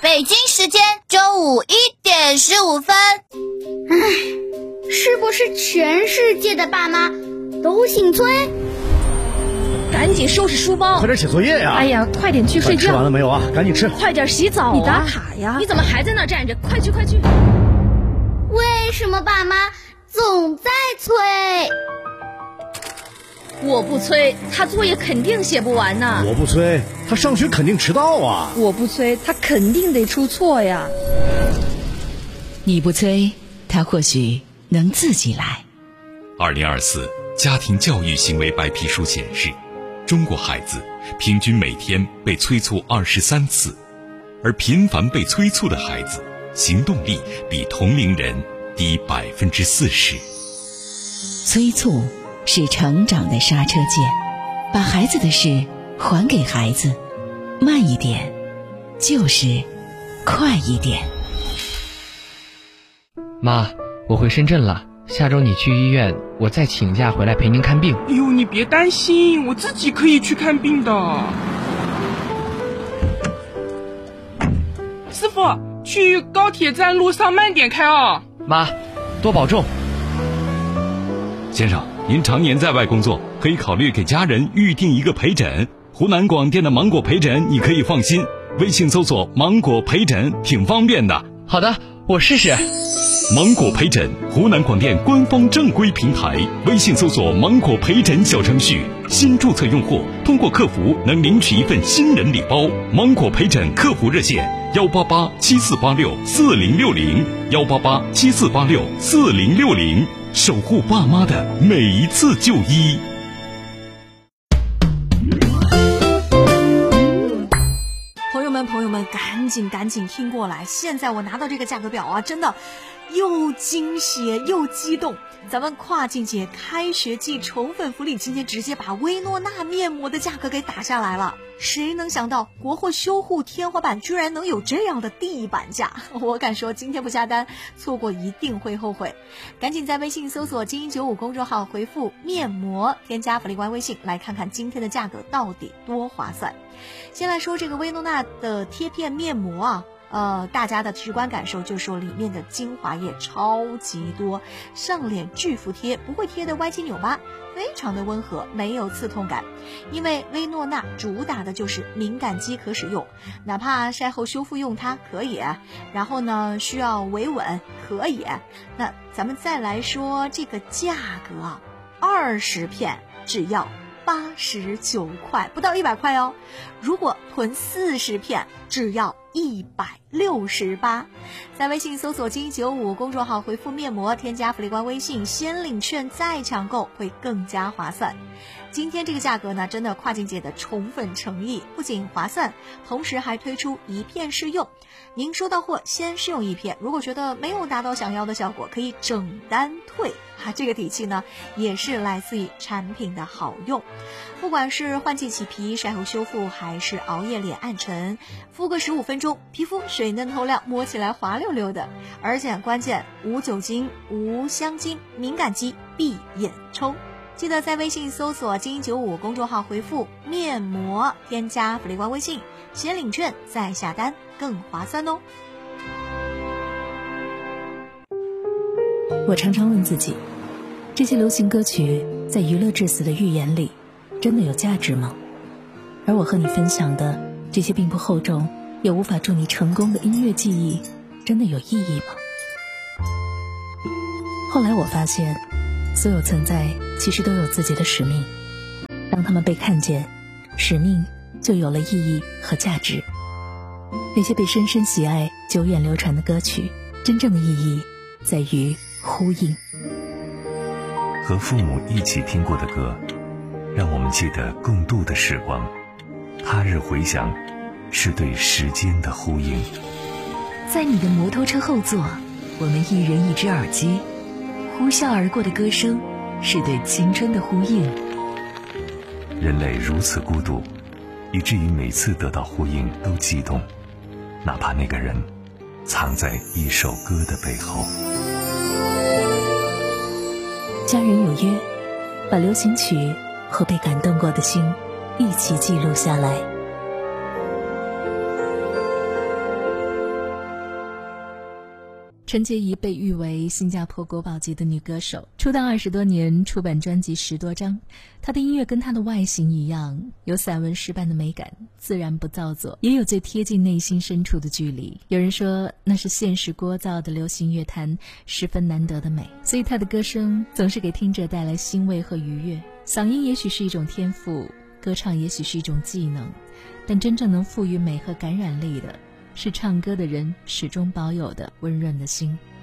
北京时间中午1点15分。 是不是全世界的爸妈都姓崔？ 赶紧收拾书包， 快点写作业呀！ 哎呀，快点去睡觉。 吃完了没有啊？赶紧吃。 快点洗澡啊！你打卡呀！你怎么还在那站着？快去快去！ 为什么爸妈总在催？ 我不催，他作业肯定写不完呢。 我不催，他上学肯定迟到啊。 我不催，他肯定得出错呀。 你不催，他或许能自己来。 2024家庭教育行为白皮书显示，中国孩子平均每天被催促23次，而频繁被催促的孩子行动力比同龄人低40%。 催促是成长的刹车键，把孩子的事还给孩子，慢一点就是快一点。 妈，我回深圳了，下周你去医院，我再请假回来陪您看病。 哎呦，你别担心，我自己可以去看病的。师傅，去高铁站路上慢点开哦。 妈，多保重。 先生，您常年在外工作，可以考虑给家人预定一个陪诊。湖南广电的芒果陪诊你可以放心，微信搜索芒果陪诊挺方便的。 好的，我试试。 芒果陪诊，湖南广电官方正规平台，微信搜索芒果陪诊小程序，新注册用户通过客服能领取一份新人礼包。芒果陪诊客服热线18874864060，18874864060，守护爸妈的每一次就医。 朋友们，赶紧听过来！现在我拿到这个价格表啊，真的又惊喜又激动。咱们跨境节开学季宠粉福利，今天直接把薇诺娜面膜的价格给打下来了。谁能想到国货修护天花板居然能有这样的地板价？我敢说今天不下单，错过一定会后悔。赶紧在微信搜索精英95公众号，回复面膜，添加福利官微信，来看看今天的价格到底多划算。先来说这个薇诺娜的贴片面膜啊，大家的直观感受就是说里面的精华液超级多，上脸巨服贴，不会贴的歪七扭八，非常的温和，没有刺痛感。因为薇诺娜主打的就是敏感肌可使用，哪怕晒后修复用它可以，然后呢需要维稳可以。那咱们再来说这个价格，20片只要89块，不到100块哦。如果囤40片，只要168。在微信搜索精英95公众号，回复面膜，添加福利官微信，先领券再抢购，会更加划算。今天这个价格呢，真的跨境节的宠粉诚意，不仅划算，同时还推出一片试用。您收到货先试用1片，如果觉得没有达到想要的效果，可以整单退。这个底气呢，也是来自于产品的好用。不管是换季起皮、晒后修复，还是熬夜脸暗沉，敷个15分钟，皮肤水嫩透亮，摸起来滑溜溜的。而且关键，无酒精、无香精，敏感肌闭眼冲。记得在微信搜索精英95公众号，回复面膜，添加福利官微信，先领券再下单，更划算哦。 我常常问自己，这些流行歌曲在娱乐至死的预言里真的有价值吗？而我和你分享的这些并不厚重也无法助你成功的音乐记忆，真的有意义吗？后来我发现，所有存在其实都有自己的使命，当他们被看见，使命就有了意义和价值。那些被深深喜爱、久远流传的歌曲，真正的意义在于呼应。 和父母一起听过的歌，让我们记得共度的时光。他日回响，是对时间的呼应。 在你的摩托车后座，我们一人一只耳机，呼啸而过的歌声，是对青春的呼应。 人类如此孤独，以至于每次得到呼应都激动，哪怕那个人藏在一首歌的背后。 家人有约，把流行曲和被感动过的心一起记录下来。 陈洁仪被誉为新加坡国宝级的女歌手，出道20多年，出版专辑10多张。她的音乐跟她的外形一样，有散文诗般的美感，自然不造作，也有最贴近内心深处的距离。有人说那是现实聒噪的流行乐坛十分难得的美，所以她的歌声总是给听者带来欣慰和愉悦。嗓音也许是一种天赋，歌唱也许是一种技能，但真正能赋予美和感染力的是唱歌的人始终保有的温润的心。